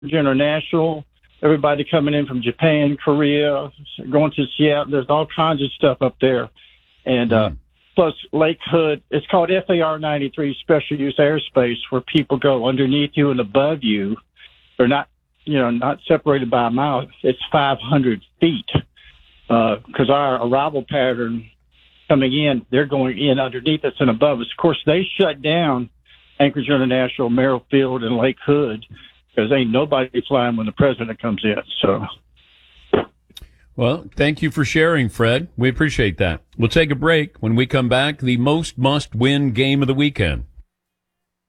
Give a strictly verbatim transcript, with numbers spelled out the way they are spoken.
International, everybody coming in from Japan, Korea, going to Seattle. There's all kinds of stuff up there. And uh, plus Lake Hood, it's called F A R ninety-three Special Use Airspace, where people go underneath you and above you. They're not, you know, not separated by a mile. It's five hundred feet because uh, our arrival pattern coming in, they're going in underneath us and above us. Of course, they shut down Anchorage International, Merrill Field, and Lake Hood because ain't nobody flying when the president comes in. So, well, thank you for sharing, Fred. We appreciate that. We'll take a break. When we come back, the most must-win game of the weekend.